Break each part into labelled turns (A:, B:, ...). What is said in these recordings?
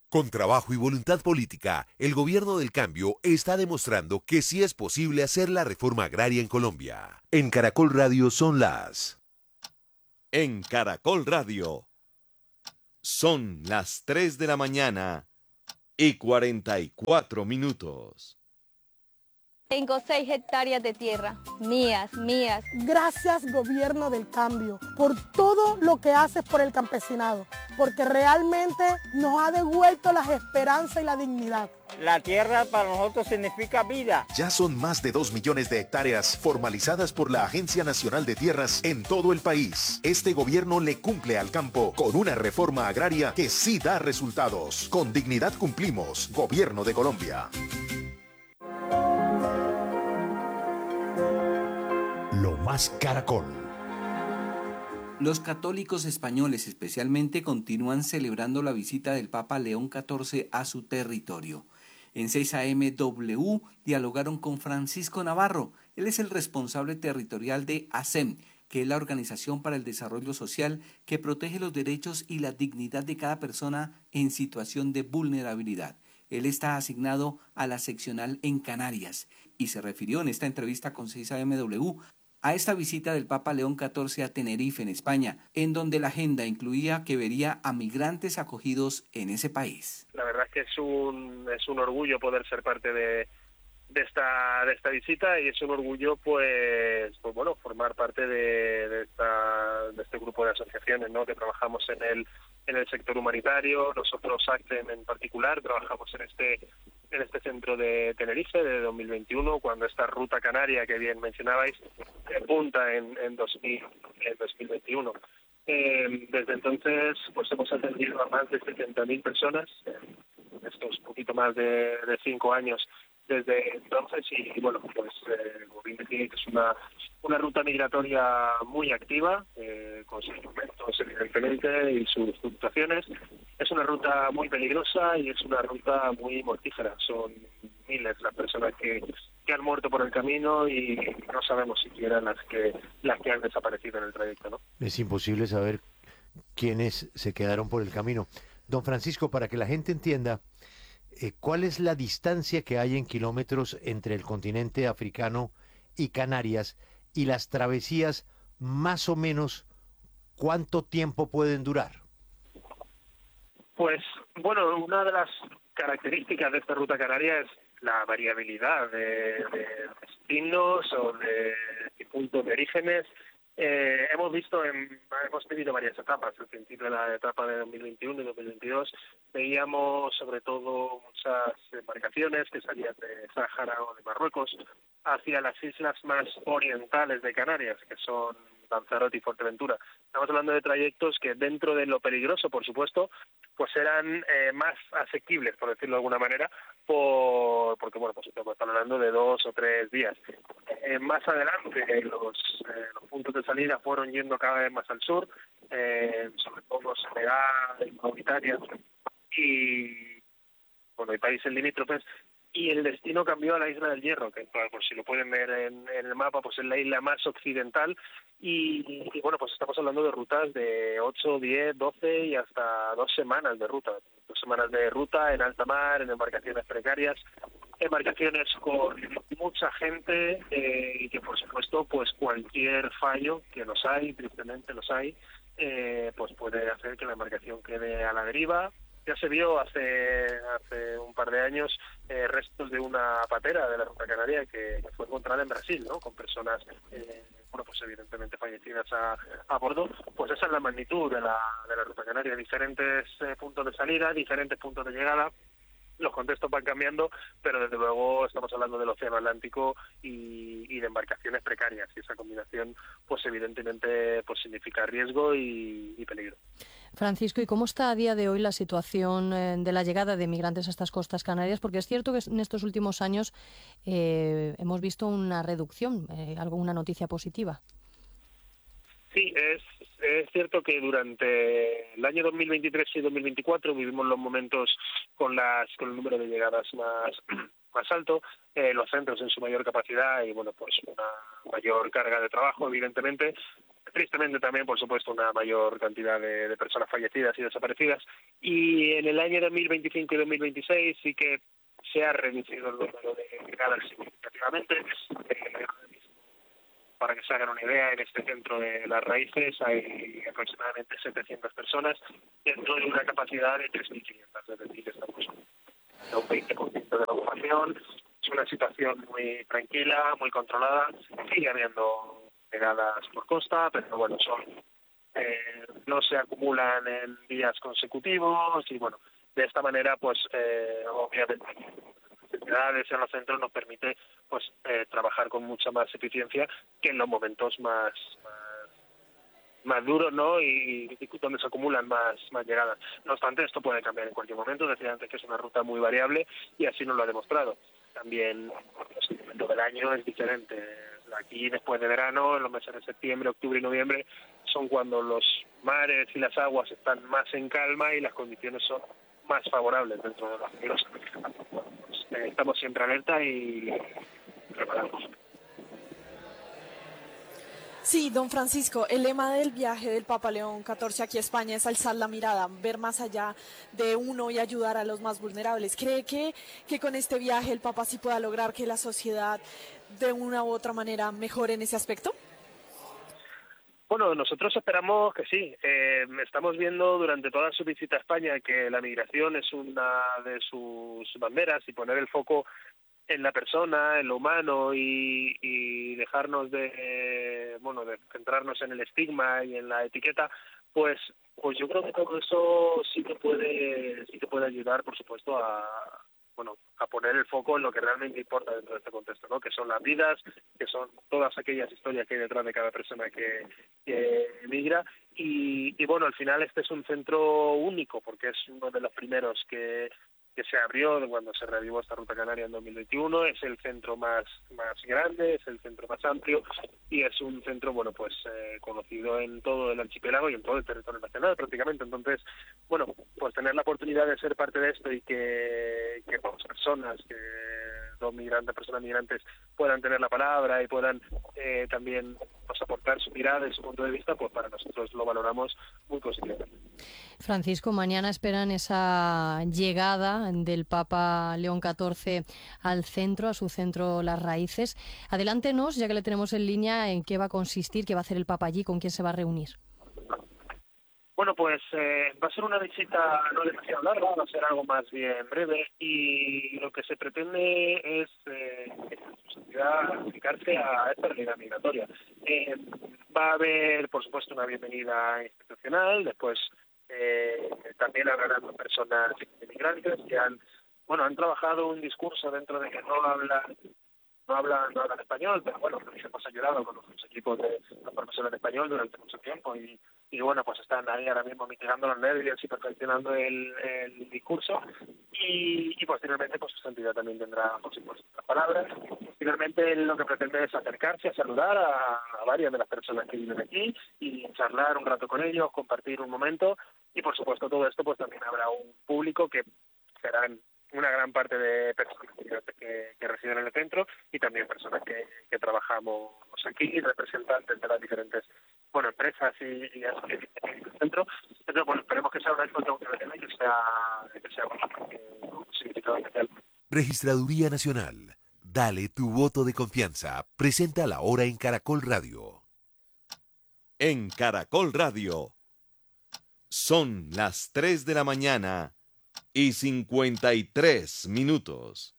A: Con trabajo y voluntad política, el gobierno del cambio está demostrando que sí es posible hacer la reforma agraria en Colombia. En Caracol Radio son las...
B: En Caracol Radio son las 3 de la mañana y 44 minutos.
C: Tengo 6 hectáreas de tierra, mías.
D: Gracias, gobierno del cambio, por todo lo que haces por el campesinado, porque realmente nos ha devuelto las esperanzas y la dignidad.
E: La tierra para nosotros significa vida.
F: Ya son más de 2 millones de hectáreas formalizadas por la Agencia Nacional de Tierras en todo el país. Este gobierno le cumple al campo con una reforma agraria que sí da resultados. Con dignidad cumplimos. Gobierno de Colombia.
A: Lo más Caracol.
G: Los católicos españoles especialmente continúan celebrando la visita del Papa León XIV a su territorio. En 6 AM W dialogaron con Francisco Navarro. Él es el responsable territorial de ASEM, que es la Organización para el Desarrollo Social que protege los derechos y la dignidad de cada persona en situación de vulnerabilidad. Él está asignado a la seccional en Canarias y se refirió en esta entrevista con 6 AM W a esta visita del Papa León XIV a Tenerife, en España, en donde la agenda incluía que vería a migrantes acogidos en ese país.
H: La verdad es que es un orgullo poder ser parte de esta visita, y es un orgullo pues bueno, formar parte de este grupo de asociaciones, ¿no?, que trabajamos en el sector humanitario. Nosotros, ACTEM en particular, trabajamos en este centro de Tenerife de 2021, cuando esta ruta canaria que bien mencionabais punta en 2021. Desde entonces pues hemos atendido a más de 70.000 personas en estos poquito más de 5 años desde entonces, y bueno, pues como bien decís, es una ruta migratoria muy activa, con sus momentos evidentemente y sus fluctuaciones. Es una ruta muy peligrosa y es una ruta muy mortífera. Son miles las personas que han muerto por el camino, y no sabemos siquiera las que han desaparecido en el trayecto, ¿no?
I: Es imposible saber quiénes se quedaron por el camino. Don Francisco, para que la gente entienda, ¿cuál es la distancia que hay en kilómetros entre el continente africano y Canarias, y las travesías, más o menos, cuánto tiempo pueden durar?
H: Pues bueno, una de las características de esta ruta canaria es la variabilidad de destinos o de puntos de orígenes. Hemos tenido varias etapas. Al principio de la etapa de 2021 y 2022 veíamos sobre todo muchas embarcaciones que salían de Sáhara o de Marruecos hacia las islas más orientales de Canarias, que son Lanzarote y Fuerteventura. Estamos hablando de trayectos que, dentro de lo peligroso, por supuesto, pues eran más asequibles, por decirlo de alguna manera, porque bueno, pues estamos hablando de 2 o 3 días. Más adelante los puntos de salida fueron yendo cada vez más al sur, sobre todo Senegal y Mauritania y bueno, hay países limítrofes, y el destino cambió a la Isla del Hierro, que por si lo pueden ver en el mapa, pues es la isla más occidental, y bueno, pues estamos hablando de rutas de 8, 10, 12 y hasta 2 semanas de ruta. 2 semanas de ruta en alta mar, en embarcaciones precarias, embarcaciones con mucha gente, y que por supuesto pues cualquier fallo, que los hay, tristemente los hay, pues puede hacer que la embarcación quede a la deriva. Ya se vio hace un par de años restos de una patera de la ruta canaria que fue encontrada en Brasil, ¿no?, con personas pues evidentemente fallecidas a bordo. Pues esa es la magnitud de la ruta canaria. Diferentes puntos de salida, diferentes puntos de llegada. Los contextos van cambiando, pero desde luego estamos hablando del Océano Atlántico y de embarcaciones precarias, y esa combinación pues evidentemente pues significa riesgo y peligro.
J: Francisco, ¿y cómo está a día de hoy la situación de la llegada de migrantes a estas costas canarias? Porque es cierto que en estos últimos años hemos visto una reducción, alguna noticia positiva.
H: Sí, es cierto que durante el año 2023 y 2024 vivimos los momentos con el número de llegadas más alto, los centros en su mayor capacidad y bueno, pues una mayor carga de trabajo, evidentemente. tristemente también, por supuesto, una mayor cantidad de personas fallecidas y desaparecidas. Y en el año 2025 y 2026 sí que se ha reducido el número de llegadas significativamente. Para que se hagan una idea, en este centro de Las Raíces hay aproximadamente 700 personas dentro de una capacidad de 3.500, es decir, estamos en un 20% de la ocupación. Es una situación muy tranquila, muy controlada. Sigue habiendo llegadas por costa, pero bueno, no se acumulan en días consecutivos y bueno, de esta manera pues obviamente en los centros nos permite pues trabajar con mucha más eficiencia que en los momentos más duros, ¿no? Y donde se acumulan más llegadas. No obstante, esto puede cambiar en cualquier momento. Decía antes que es una ruta muy variable y así nos lo ha demostrado. También el momento del año es diferente. Aquí después de verano, en los meses de septiembre, octubre y noviembre, son cuando los mares y las aguas están más en calma y las condiciones son más favorables dentro de los ríos. Estamos siempre alerta y preparados.
K: Sí, don Francisco, el lema del viaje del Papa León XIV aquí a España es alzar la mirada, ver más allá de uno y ayudar a los más vulnerables. ¿Cree que con este viaje el Papa sí pueda lograr que la sociedad de una u otra manera mejore en ese aspecto?
H: Bueno, nosotros esperamos que sí. Estamos viendo durante toda su visita a España que la migración es una de sus banderas y poner el foco en la persona, en lo humano y dejarnos de centrarnos en el estigma y en la etiqueta, pues yo creo que todo eso sí que puede ayudar, por supuesto, a poner el foco en lo que realmente importa dentro de este contexto, ¿no? Que son las vidas, que son todas aquellas historias que hay detrás de cada persona que emigra y bueno, al final este es un centro único porque es uno de los primeros que se abrió cuando se reavivó esta ruta canaria en 2021, es el centro más grande, es el centro más amplio y es un centro conocido en todo el archipiélago y en todo el territorio nacional prácticamente. Entonces, pues tener la oportunidad de ser parte de esto y que personas migrantes puedan tener la palabra y puedan también aportar su mirada y su punto de vista, pues para nosotros lo valoramos muy positivamente.
J: Francisco, mañana esperan esa llegada del Papa León XIV al centro, a su centro Las Raíces. Adelántenos, ya que le tenemos en línea, en qué va a consistir, qué va a hacer el Papa allí, con quién se va a reunir.
H: Bueno, pues va a ser una visita no demasiado larga, va a ser algo más bien breve y lo que se pretende es acercarse a esta realidad migratoria. Va a haber, por supuesto, una bienvenida institucional, después también hablarán con personas inmigrantes que han trabajado un discurso dentro de que no hablan español, pero bueno, nos hemos ayudado con los equipos de la formación en español durante mucho tiempo y pues están ahí ahora mismo mitigando los nervios y perfeccionando el discurso y posteriormente pues su entidad también tendrá por supuesto las palabras. Finalmente lo que pretende es acercarse a saludar a varias de las personas que viven aquí y charlar un rato con ellos, compartir un momento y por supuesto todo esto pues también habrá un público que serán una gran parte de personas que residen en el centro y también personas que trabajamos aquí, representantes de las diferentes empresas y asociaciones del centro. Entonces, esperemos que sea una encuentro y que sea un significado especial.
A: Registraduría Nacional. Dale tu voto de confianza. Presenta la hora en Caracol Radio.
B: En Caracol Radio. Son las 3 de la mañana y 53 minutos.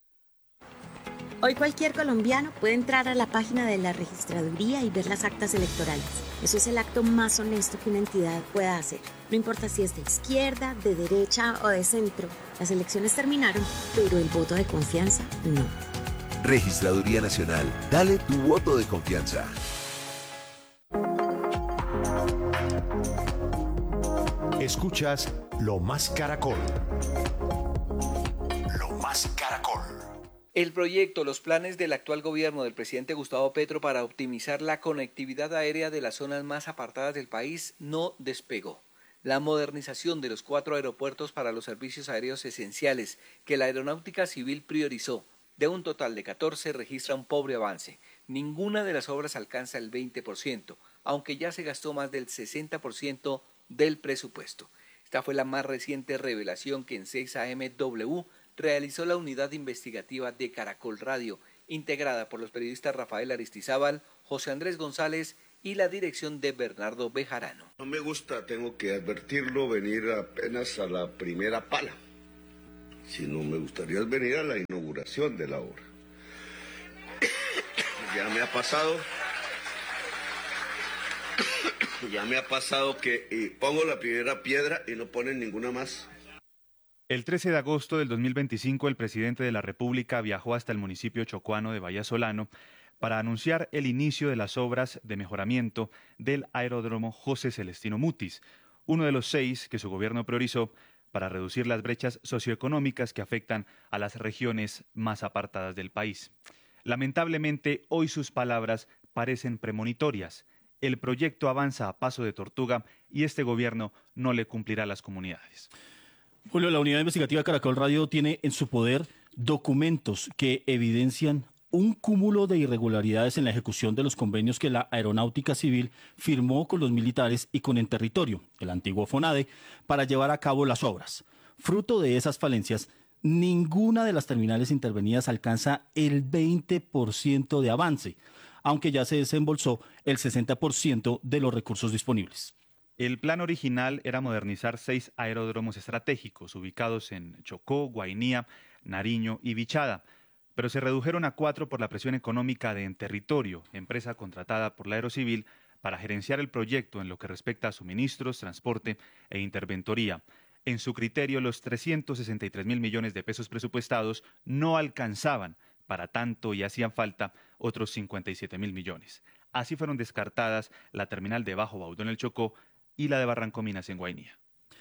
L: Hoy cualquier colombiano puede entrar a la página de la registraduría y ver las actas electorales. Eso es el acto más honesto que una entidad pueda hacer. No importa si es de izquierda, de derecha o de centro. Las elecciones terminaron, pero el voto de confianza no.
A: Registraduría Nacional. Dale tu voto de confianza.
F: Escuchas Lo Más Caracol. Lo Más Caracol.
G: El proyecto, los planes del actual gobierno del presidente Gustavo Petro para optimizar la conectividad aérea de las zonas más apartadas del país no despegó. La modernización de los 4 aeropuertos para los servicios aéreos esenciales que la Aeronáutica Civil priorizó, de un total de 14, registra un pobre avance. Ninguna de las obras alcanza el 20%. aunque ya se gastó más del 60% del presupuesto. Esta fue la más reciente revelación que en 6am realizó la unidad investigativa de Caracol Radio, integrada por los periodistas Rafael Aristizábal, José Andrés González y la dirección de Bernardo Bejarano.
M: No me gusta, tengo que advertirlo, venir apenas a la primera pala, sino me gustaría venir a la inauguración de la obra. Ya me ha pasado que pongo la primera piedra y no ponen ninguna más.
N: El 13 de agosto del 2025, el presidente de la República viajó hasta el municipio chocuano de Vallasolano para anunciar el inicio de las obras de mejoramiento del aeródromo José Celestino Mutis, uno de los 6 que su gobierno priorizó para reducir las brechas socioeconómicas que afectan a las regiones más apartadas del país. Lamentablemente, hoy sus palabras parecen premonitorias. El proyecto avanza a paso de tortuga y este gobierno no le cumplirá a las comunidades.
O: Julio, la unidad investigativa Caracol Radio tiene en su poder documentos que evidencian un cúmulo de irregularidades en la ejecución de los convenios que la Aeronáutica Civil firmó con los militares y con Enterritorio, el antiguo FONADE, para llevar a cabo las obras. Fruto de esas falencias, ninguna de las terminales intervenidas alcanza el 20% de avance, aunque ya se desembolsó el 60% de los recursos disponibles.
N: El plan original era modernizar 6 aeródromos estratégicos ubicados en Chocó, Guainía, Nariño y Vichada, pero se redujeron a 4 por la presión económica de Enterritorio, empresa contratada por la Aerocivil para gerenciar el proyecto en lo que respecta a suministros, transporte e interventoría. En su criterio, los 363.000 millones de pesos presupuestados no alcanzaban para tanto y hacían falta otros 57.000 millones. Así fueron descartadas la terminal de Bajo Baudó en el Chocó y la de Barranco Minas en Guainía.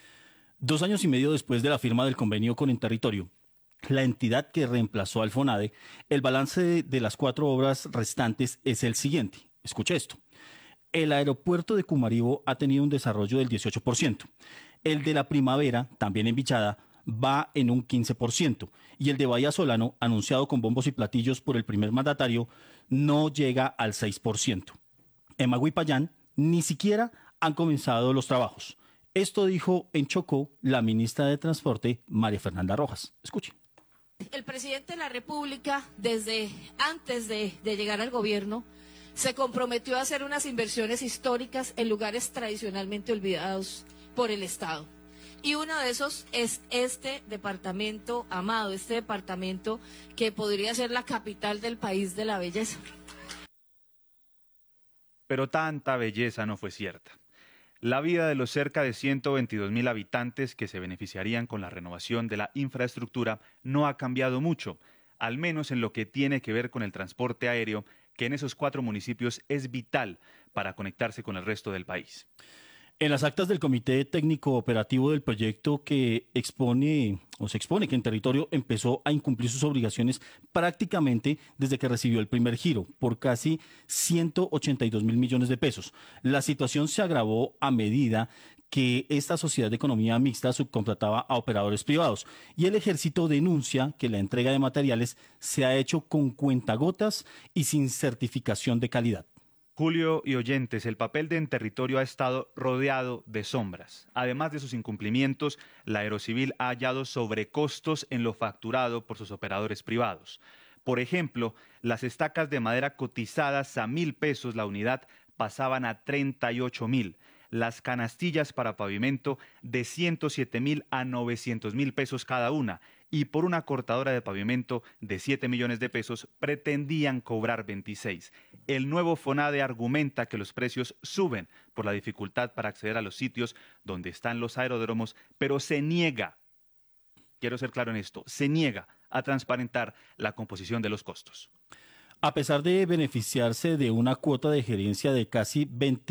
O: 2 años y medio después de la firma del convenio con Enterritorio, la entidad que reemplazó al FONADE, el balance de las 4 obras restantes es el siguiente. Escuche esto. El aeropuerto de Cumaribo ha tenido un desarrollo del 18%. El de la Primavera, también en Vichada, va en un 15%. Y el de Vallasolano, anunciado con bombos y platillos por el primer mandatario, no llega al 6%. En Maguipayán ni siquiera han comenzado los trabajos. Esto dijo en Chocó la ministra de Transporte, María Fernanda Rojas. Escuche.
P: El presidente de la República, desde antes de llegar al gobierno, se comprometió a hacer unas inversiones históricas en lugares tradicionalmente olvidados por el Estado. Y uno de esos es este departamento amado, este departamento que podría ser la capital del país de la belleza.
N: Pero tanta belleza no fue cierta. La vida de los cerca de 122.000 habitantes que se beneficiarían con la renovación de la infraestructura no ha cambiado mucho, al menos en lo que tiene que ver con el transporte aéreo, que en esos 4 municipios es vital para conectarse con el resto del país.
O: En las actas del Comité Técnico Operativo del proyecto se expone que Enterritorio empezó a incumplir sus obligaciones prácticamente desde que recibió el primer giro, por casi 182.000 millones de pesos. La situación se agravó a medida que esta sociedad de economía mixta subcontrataba a operadores privados y el Ejército denuncia que la entrega de materiales se ha hecho con cuentagotas y sin certificación de calidad.
N: Julio y oyentes, el papel de Enterritorio ha estado rodeado de sombras. Además de sus incumplimientos, la Aerocivil ha hallado sobrecostos en lo facturado por sus operadores privados. Por ejemplo, las estacas de madera cotizadas a 1.000 pesos la unidad pasaban a 38.000. Las canastillas para pavimento de 107.000 a 900.000 pesos cada una. Y por una cortadora de pavimento de 7 millones de pesos pretendían cobrar 26. El nuevo FONADE argumenta que los precios suben por la dificultad para acceder a los sitios donde están los aeródromos, pero se niega, quiero ser claro en esto, se niega a transparentar la composición de los costos.
O: A pesar de beneficiarse de una cuota de gerencia de casi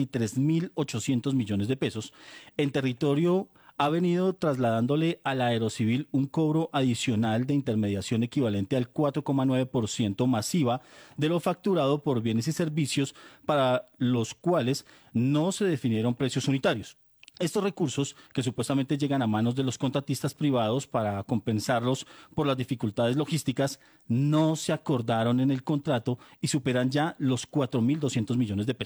O: 23.800 millones de pesos, Enterritorio ha venido trasladándole a la Aerocivil un cobro adicional de intermediación equivalente al 4,9% masiva de lo facturado por bienes y servicios para los cuales no se definieron precios unitarios. Estos recursos, que supuestamente llegan a manos de los contratistas privados para compensarlos por las dificultades logísticas, no se acordaron en el contrato y superan ya los 4.200 millones de pesos.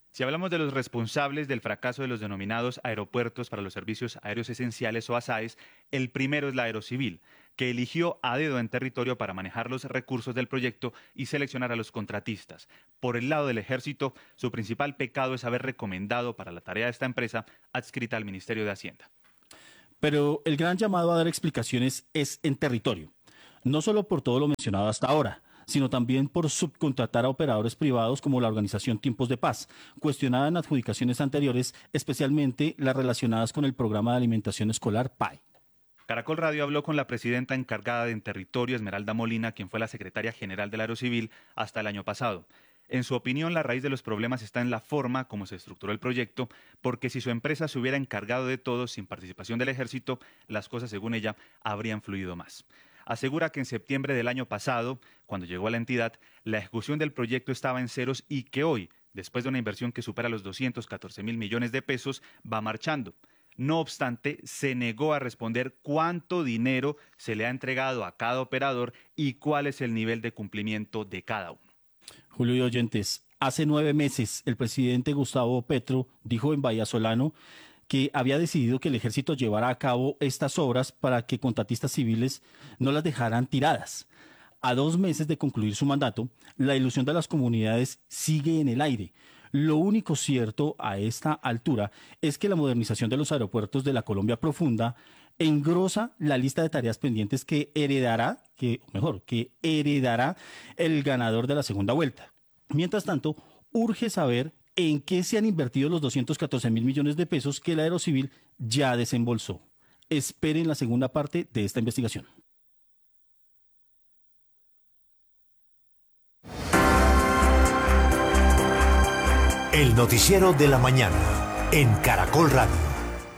N: Si hablamos de los responsables del fracaso de los denominados aeropuertos para los servicios aéreos esenciales o ASAES, el primero es la Aerocivil, que eligió a dedo en territorio para manejar los recursos del proyecto y seleccionar a los contratistas. Por el lado del Ejército, su principal pecado es haber recomendado para la tarea de esta empresa adscrita al Ministerio de Hacienda.
O: Pero el gran llamado a dar explicaciones es en territorio, no solo por todo lo mencionado hasta ahora, sino también por subcontratar a operadores privados como la organización Tiempos de Paz, cuestionada en adjudicaciones anteriores, especialmente las relacionadas con el programa de alimentación escolar PAE.
N: Caracol Radio habló con la presidenta encargada de territorio, Esmeralda Molina, quien fue la secretaria general de la Aerocivil hasta el año pasado. En su opinión, la raíz de los problemas está en la forma como se estructuró el proyecto, porque si su empresa se hubiera encargado de todo sin participación del Ejército, las cosas, según ella, habrían fluido más. Asegura que en septiembre del año pasado, cuando llegó a la entidad, la ejecución del proyecto estaba en ceros y que hoy, después de una inversión que supera los 214.000 millones de pesos, va marchando. No obstante, se negó a responder cuánto dinero se le ha entregado a cada operador y cuál es el nivel de cumplimiento de cada uno.
O: Julio y oyentes, hace 9 meses el presidente Gustavo Petro dijo en Vallasolano que había decidido que el Ejército llevara a cabo estas obras para que contratistas civiles no las dejaran tiradas. A 2 meses de concluir su mandato, la ilusión de las comunidades sigue en el aire. Lo único cierto a esta altura es que la modernización de los aeropuertos de la Colombia profunda engrosa la lista de tareas pendientes que heredará el ganador de la segunda vuelta. Mientras tanto, urge saber en qué se han invertido los 214.000 millones de pesos que la Aerocivil ya desembolsó. Esperen la segunda parte de esta investigación.
A: El noticiero de la mañana en Caracol Radio.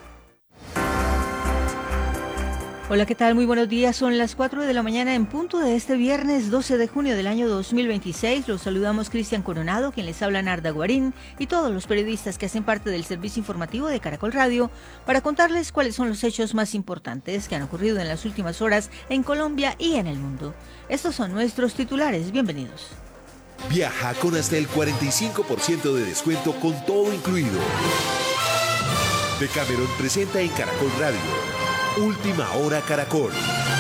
Q: Hola, ¿qué tal? Muy buenos días. Son las 4 de la mañana en punto de este viernes 12 de junio del año 2026. Los saludamos Cristian Coronado, quien les habla Narda Guarín, y todos los periodistas que hacen parte del servicio informativo de Caracol Radio para contarles cuáles son los hechos más importantes que han ocurrido en las últimas horas en Colombia y en el mundo. Estos son nuestros titulares. Bienvenidos.
A: Viaja con hasta el 45% de descuento con todo incluido. Decameron presenta en Caracol Radio Última Hora Caracol.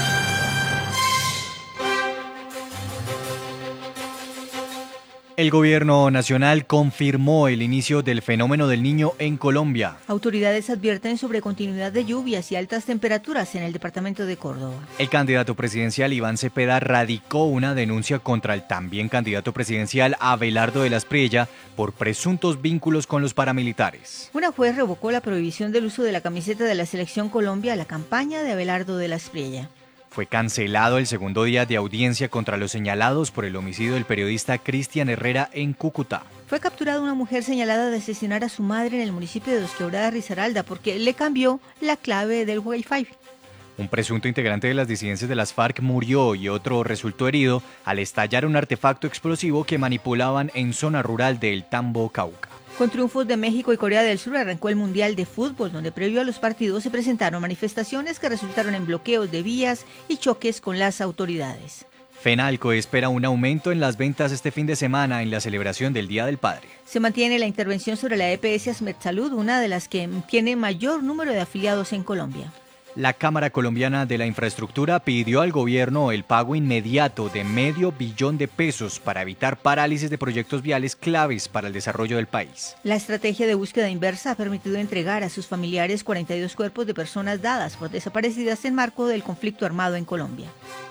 R: El gobierno nacional confirmó el inicio del fenómeno del Niño en Colombia.
Q: Autoridades advierten sobre continuidad de lluvias y altas temperaturas en el departamento de Córdoba.
R: El candidato presidencial Iván Cepeda radicó una denuncia contra el también candidato presidencial Abelardo de la Espriella por presuntos vínculos con los paramilitares.
Q: Una juez revocó la prohibición del uso de la camiseta de la Selección Colombia a la campaña de Abelardo de la Espriella.
R: Fue cancelado el segundo día de audiencia contra los señalados por el homicidio del periodista Cristian Herrera en Cúcuta.
Q: Fue capturada una mujer señalada de asesinar a su madre en el municipio de Dos Quebradas, Risaralda, porque le cambió la clave del Wi-Fi.
R: Un presunto integrante de las disidencias de las FARC murió y otro resultó herido al estallar un artefacto explosivo que manipulaban en zona rural de El Tambo, Cauca.
Q: Con triunfos de México y Corea del Sur arrancó el Mundial de Fútbol, donde previo a los partidos se presentaron manifestaciones que resultaron en bloqueos de vías y choques con las autoridades.
R: Fenalco espera un aumento en las ventas este fin de semana en la celebración del Día del Padre.
Q: Se mantiene la intervención sobre la EPS AsmedSalud, una de las que tiene mayor número de afiliados en Colombia.
R: La Cámara Colombiana de la Infraestructura pidió al gobierno el pago inmediato de $500 millones para evitar parálisis de proyectos viales claves para el desarrollo del país.
Q: La estrategia de búsqueda inversa ha permitido entregar a sus familiares 42 cuerpos de personas dadas por desaparecidas en marco del conflicto armado en Colombia.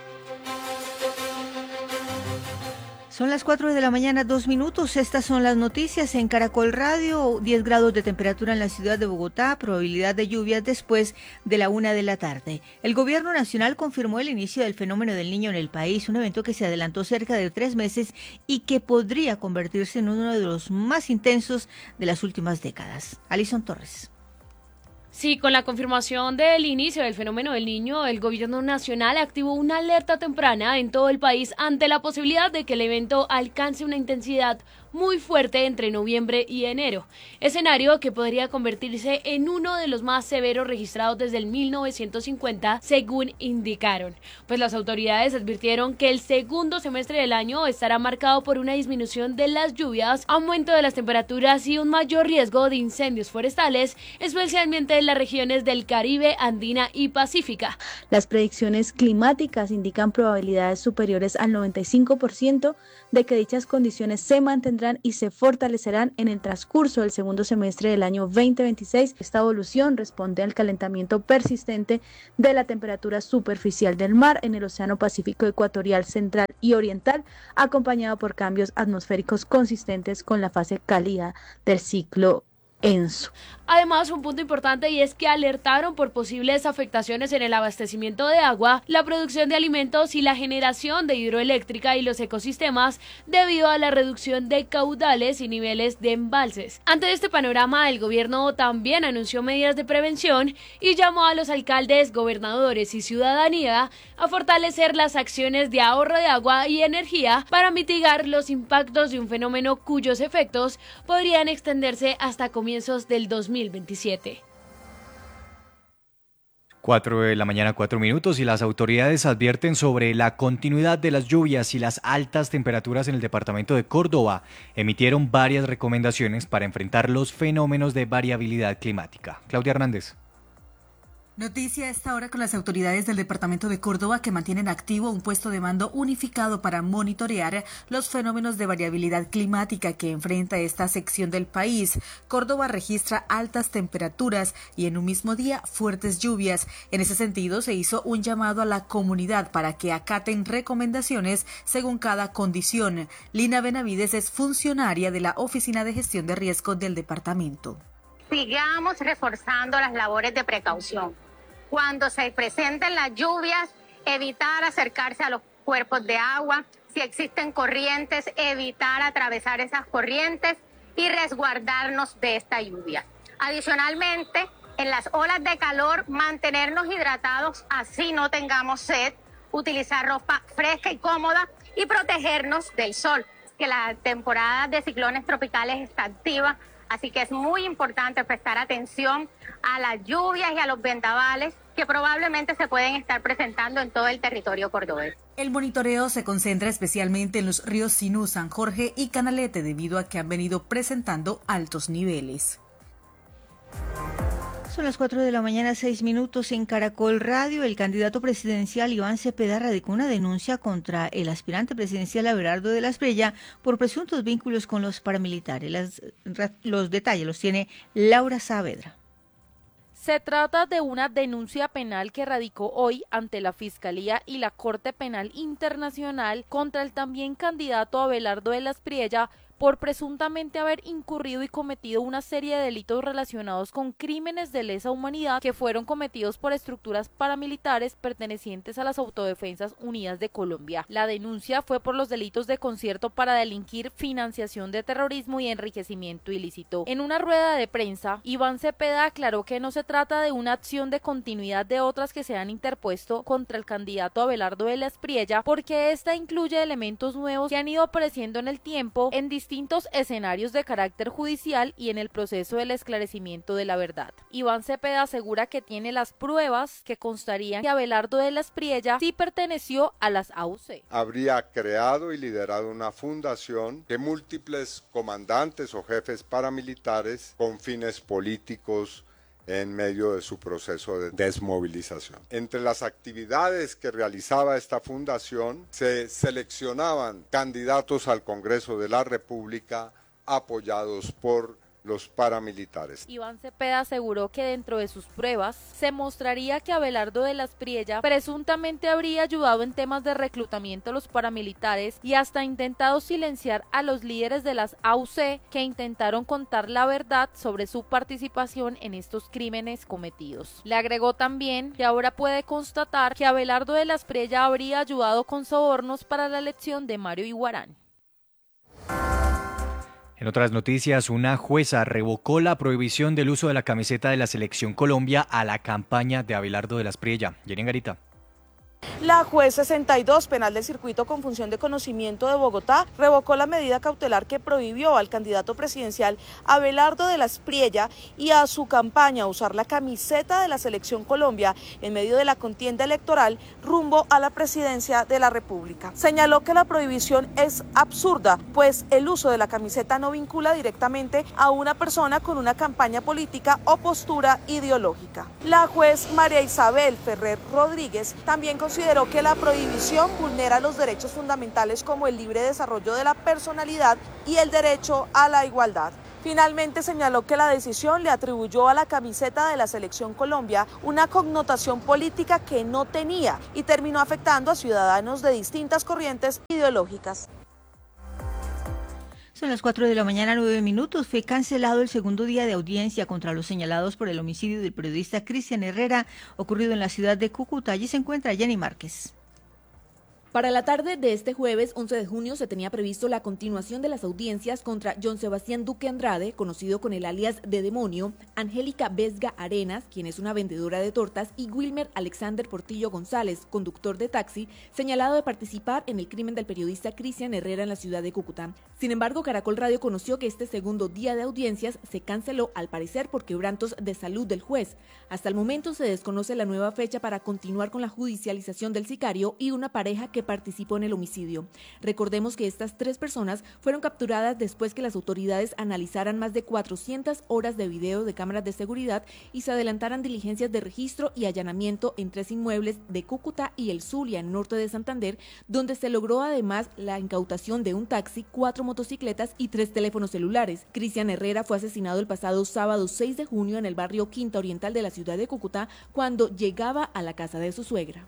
Q: Son las 4 de la mañana, 2 minutos. Estas son las noticias en Caracol Radio. 10 grados de temperatura en la ciudad de Bogotá, probabilidad de lluvias después de la 1 de la tarde. El gobierno nacional confirmó el inicio del fenómeno del Niño en el país, un evento que se adelantó cerca de 3 meses y que podría convertirse en uno de los más intensos de las últimas décadas. Alison Torres.
S: Sí, con la confirmación del inicio del fenómeno del Niño, el gobierno nacional activó una alerta temprana en todo el país ante la posibilidad de que el evento alcance una intensidad muy fuerte entre noviembre y enero, escenario que podría convertirse en uno de los más severos registrados desde el 1950, según indicaron. Pues las autoridades advirtieron que el segundo semestre del año estará marcado por una disminución de las lluvias, aumento de las temperaturas y un mayor riesgo de incendios forestales, especialmente en las regiones del Caribe, Andina y Pacífica.
T: Las predicciones climáticas indican probabilidades superiores al 95% de que dichas condiciones se mantendrán y se fortalecerán en el transcurso del segundo semestre del año 2026. Esta evolución responde al calentamiento persistente de la temperatura superficial del mar en el Océano Pacífico ecuatorial, central y oriental, acompañado por cambios atmosféricos consistentes con la fase cálida del ciclo ENSO.
S: Además, un punto importante y es que alertaron por posibles afectaciones en el abastecimiento de agua, la producción de alimentos y la generación de hidroeléctrica y los ecosistemas debido a la reducción de caudales y niveles de embalses. Ante este panorama, el gobierno también anunció medidas de prevención y llamó a los alcaldes, gobernadores y ciudadanía a fortalecer las acciones de ahorro de agua y energía para mitigar los impactos de un fenómeno cuyos efectos podrían extenderse hasta comienzos del 2027.
R: 4 de la mañana, 4 minutos, y las autoridades advierten sobre la continuidad de las lluvias y las altas temperaturas en el departamento de Córdoba. Emitieron varias recomendaciones para enfrentar los fenómenos de variabilidad climática. Claudia Hernández.
U: Noticia a esta hora con las autoridades del departamento de Córdoba que mantienen activo un puesto de mando unificado para monitorear los fenómenos de variabilidad climática que enfrenta esta sección del país. Córdoba registra altas temperaturas y en un mismo día fuertes lluvias. En ese sentido se hizo un llamado a la comunidad para que acaten recomendaciones según cada condición. Lina Benavides es funcionaria de la Oficina de Gestión de Riesgos del departamento.
V: Sigamos reforzando las labores de precaución. Cuando se presenten las lluvias, evitar acercarse a los cuerpos de agua. Si existen corrientes, evitar atravesar esas corrientes y resguardarnos de esta lluvia. Adicionalmente, en las olas de calor, mantenernos hidratados, así no tengamos sed, utilizar ropa fresca y cómoda y protegernos del sol, que la temporada de ciclones tropicales está activa. Así que es muy importante prestar atención a las lluvias y a los vendavales que probablemente se pueden estar presentando en todo el territorio cordobés.
U: El monitoreo se concentra especialmente en los ríos Sinú, San Jorge y Canalete debido a que han venido presentando altos niveles.
Q: Son las 4 de la mañana, 6 minutos en Caracol Radio. El candidato presidencial Iván Cepeda radicó una denuncia contra el aspirante presidencial Abelardo de la Espriella por presuntos vínculos con los paramilitares. Los detalles los tiene Laura Saavedra.
W: Se trata de una denuncia penal que radicó hoy ante la Fiscalía y la Corte Penal Internacional contra el también candidato Abelardo de la Espriella por presuntamente haber incurrido y cometido una serie de delitos relacionados con crímenes de lesa humanidad que fueron cometidos por estructuras paramilitares pertenecientes a las Autodefensas Unidas de Colombia. La denuncia fue por los delitos de concierto para delinquir, financiación de terrorismo y enriquecimiento ilícito. En una rueda de prensa, Iván Cepeda aclaró que no se trata de una acción de continuidad de otras que se han interpuesto contra el candidato Abelardo de la Espriella, porque esta incluye elementos nuevos que han ido apareciendo en el tiempo en distintos escenarios de carácter judicial y en el proceso del esclarecimiento de la verdad. Iván Cepeda asegura que tiene las pruebas que constarían que Abelardo de la Espriella sí perteneció a las AUC.
X: Habría creado y liderado una fundación de múltiples comandantes o jefes paramilitares con fines políticos en medio de su proceso de desmovilización. Entre las actividades que realizaba esta fundación se seleccionaban candidatos al Congreso de la República apoyados por los paramilitares.
W: Iván Cepeda aseguró que dentro de sus pruebas se mostraría que Abelardo de la Espriella presuntamente habría ayudado en temas de reclutamiento a los paramilitares y hasta intentado silenciar a los líderes de las AUC que intentaron contar la verdad sobre su participación en estos crímenes cometidos. Le agregó también que ahora puede constatar que Abelardo de la Espriella habría ayudado con sobornos para la elección de Mario Iguarán.
R: En otras noticias, una jueza revocó la prohibición del uso de la camiseta de la Selección Colombia a la campaña de Abelardo de la Espriella. Jenny Garita.
C: La juez 62 penal del circuito con función de conocimiento de Bogotá revocó la medida cautelar que prohibió al candidato presidencial Abelardo de la Espriella y a su campaña usar la camiseta de la Selección Colombia en medio de la contienda electoral rumbo a la presidencia de la República. Señaló que la prohibición es absurda, pues el uso de la camiseta no vincula directamente a una persona con una campaña política o postura ideológica. La juez María Isabel Ferrer Rodríguez también consideró que la prohibición vulnera los derechos fundamentales como el libre desarrollo de la personalidad y el derecho a la igualdad. Finalmente señaló que la decisión le atribuyó a la camiseta de la Selección Colombia una connotación política que no tenía y terminó afectando a ciudadanos de distintas corrientes ideológicas.
Q: Son las 4 de la mañana, 9 minutos. Fue cancelado el segundo día de audiencia contra los señalados por el homicidio del periodista Cristian Herrera, ocurrido en la ciudad de Cúcuta. Allí se encuentra Jenny Márquez.
D: Para la tarde de este jueves 11 de junio se tenía previsto la continuación de las audiencias contra John Sebastián Duque Andrade, conocido con el alias de Demonio, Angélica Vesga Arenas, quien es una vendedora de tortas, y Wilmer Alexander Portillo González, conductor de taxi, señalado de participar en el crimen del periodista Cristian Herrera en la ciudad de Cúcuta. Sin embargo, Caracol Radio conoció que este segundo día de audiencias se canceló al parecer por quebrantos de salud del juez. Hasta el momento se desconoce la nueva fecha para continuar con la judicialización del sicario y una pareja que participó en el homicidio. Recordemos que estas 3 personas fueron capturadas después que las autoridades analizaran más de 400 horas de video de cámaras de seguridad y se adelantaran diligencias de registro y allanamiento en 3 inmuebles de Cúcuta y el Zulia, en norte de Santander, donde se logró además la incautación de un taxi, 4 motocicletas y 3 teléfonos celulares. Cristian Herrera fue asesinado el pasado sábado 6 de junio en el barrio Quinta Oriental de la ciudad de Cúcuta cuando llegaba a la casa de su suegra.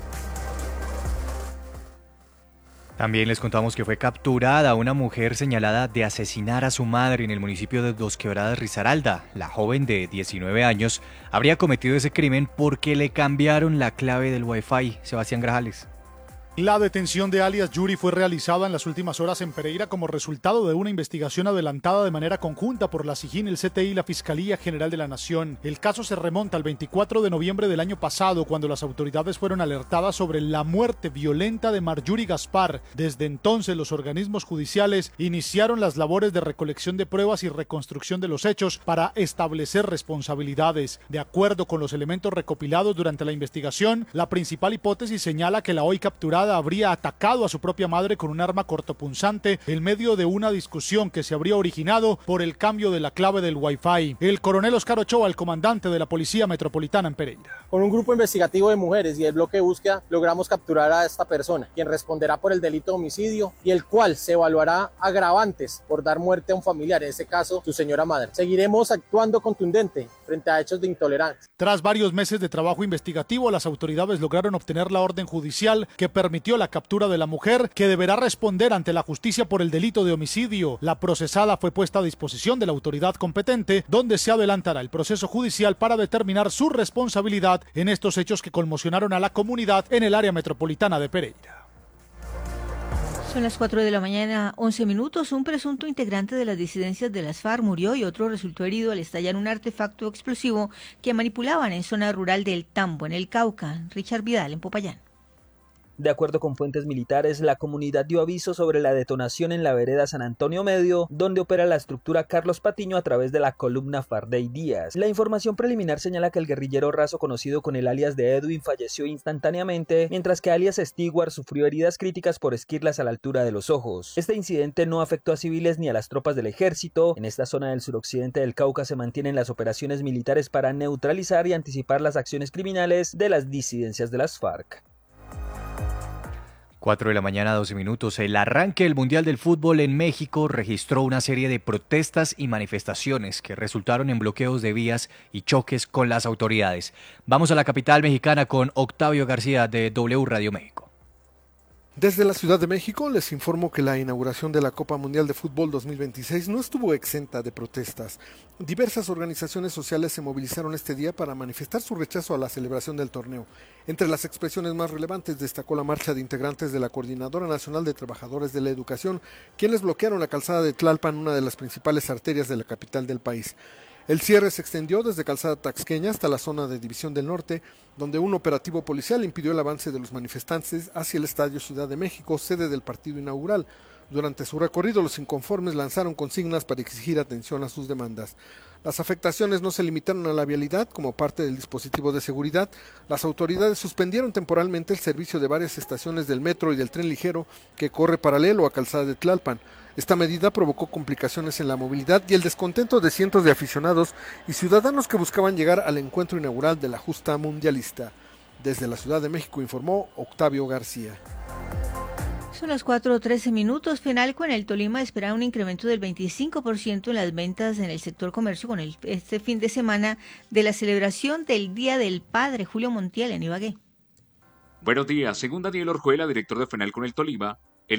R: También les contamos que fue capturada una mujer señalada de asesinar a su madre en el municipio de Dos Quebradas, Risaralda. La joven de 19 años habría cometido ese crimen porque le cambiaron la clave del Wi-Fi. Sebastián Grajales.
E: La detención de alias Yuri fue realizada en las últimas horas en Pereira como resultado de una investigación adelantada de manera conjunta por la SIJIN, el CTI y la Fiscalía General de la Nación. El caso se remonta al 24 de noviembre del año pasado, cuando las autoridades fueron alertadas sobre la muerte violenta de Marjorie Gaspar. Desde entonces, los organismos judiciales iniciaron las labores de recolección de pruebas y reconstrucción de los hechos para establecer responsabilidades. De acuerdo con los elementos recopilados durante la investigación, la principal hipótesis señala que la hoy capturada habría atacado a su propia madre con un arma cortopunzante en medio de una discusión que se habría originado por el cambio de la clave del Wi-Fi. El coronel Oscar Ochoa, el comandante de la Policía Metropolitana en Pereira.
I: Con un grupo investigativo de mujeres y el bloque de búsqueda logramos capturar a esta persona, quien responderá por el delito de homicidio y el cual se evaluará agravantes por dar muerte a un familiar, en este caso su señora madre. Seguiremos actuando contundente frente a hechos de intolerancia.
E: Tras varios meses de trabajo investigativo, las autoridades lograron obtener la orden judicial que permitió la captura de la mujer, que deberá responder ante la justicia por el delito de homicidio. La procesada fue puesta a disposición de la autoridad competente, donde se adelantará el proceso judicial para determinar su responsabilidad en estos hechos que conmocionaron a la comunidad en el área metropolitana de Pereira.
Q: Son las 4 de la mañana, 11 minutos. Un presunto integrante de las disidencias de las FARC murió y otro resultó herido al estallar un artefacto explosivo que manipulaban en zona rural del Tambo, en el Cauca. Richard Vidal, en Popayán.
Y: De acuerdo con fuentes militares, la comunidad dio aviso sobre la detonación en la vereda San Antonio Medio, donde opera la estructura Carlos Patiño a través de la columna Fardey Díaz. La información preliminar señala que el guerrillero raso conocido con el alias de Edwin falleció instantáneamente, mientras que alias Stewart sufrió heridas críticas por esquirlas a la altura de los ojos. Este incidente no afectó a civiles ni a las tropas del ejército. En esta zona del suroccidente del Cauca se mantienen las operaciones militares para neutralizar y anticipar las acciones criminales de las disidencias de las FARC.
R: 4 de la mañana, 12 minutos. El arranque del Mundial del Fútbol en México registró una serie de protestas y manifestaciones que resultaron en bloqueos de vías y choques con las autoridades. Vamos a la capital mexicana con Octavio García de W Radio México.
Z: Desde la Ciudad de México les informo que la inauguración de la Copa Mundial de Fútbol 2026 no estuvo exenta de protestas. Diversas organizaciones sociales se movilizaron este día para manifestar su rechazo a la celebración del torneo. Entre las expresiones más relevantes destacó la marcha de integrantes de la Coordinadora Nacional de Trabajadores de la Educación, quienes bloquearon la calzada de Tlalpan, una de las principales arterias de la capital del país. El cierre se extendió desde Calzada Taxqueña hasta la zona de División del Norte, donde un operativo policial impidió el avance de los manifestantes hacia el Estadio Ciudad de México, sede del partido inaugural. Durante su recorrido, los inconformes lanzaron consignas para exigir atención a sus demandas. Las afectaciones no se limitaron a la vialidad. Como parte del dispositivo de seguridad, las autoridades suspendieron temporalmente el servicio de varias estaciones del metro y del tren ligero que corre paralelo a Calzada de Tlalpan. Esta medida provocó complicaciones en la movilidad y el descontento de cientos de aficionados y ciudadanos que buscaban llegar al encuentro inaugural de la justa mundialista. Desde la Ciudad de México informó Octavio García.
Q: Son las 4:13 minutos. Fenalco en el Tolima espera un incremento del 25% en las ventas en el sector comercio con este fin de semana de la celebración del Día del Padre. Julio Montiel en Ibagué.
B: Buenos días. Según Daniel Orjuela, director de Fenalco en el Tolima,